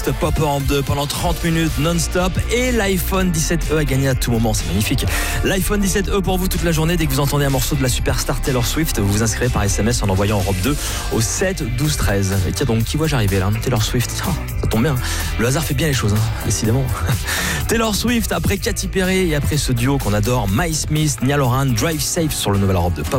Swift, Pop Europe 2 pendant 30 minutes non-stop et l'iPhone 17e à gagner à tout moment, c'est magnifique. L'iPhone 17e pour vous toute la journée. Dès que vous entendez un morceau de la superstar Taylor Swift, vous vous inscrivez par SMS en envoyant Europe 2 au 7 12 13. Et tiens donc, qui vois-je arriver là? Taylor Swift, ça tombe bien. Le hasard fait bien les choses, décidément. Taylor Swift après Katy Perry et après ce duo qu'on adore, Mike Smith, Niall Horan, Drive Safe sur le nouvel Europe 2 Pop.